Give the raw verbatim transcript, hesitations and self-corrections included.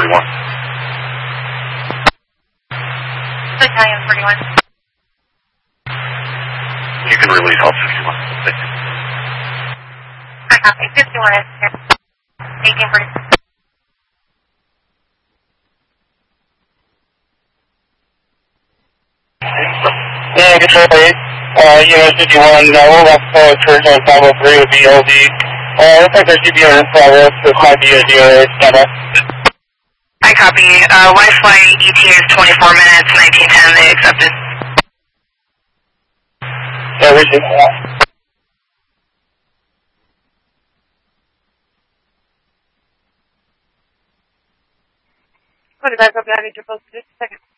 forty-one. Italian forty-one. You can release all fifty-one. Thank you. I copy. fifty-one is here. eighteen forty-six. Yeah, Control eight. Uh, Unit fifty-one, uh, we'll left forward towards on five oh three with B L D. Uh, looks like there's G P S in progress. This might be a D O A standby. I copy. Uh, Wi-Fi E T A is twenty-four minutes, nineteen ten, they accepted. Yeah, we should. Uh, Put it back up down into post just a second.